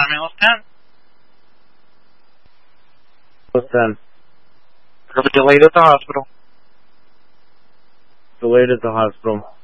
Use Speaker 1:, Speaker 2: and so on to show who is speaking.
Speaker 1: Ambulance 10.
Speaker 2: What's 10?
Speaker 1: We're delayed at the hospital.
Speaker 2: Delayed at the hospital.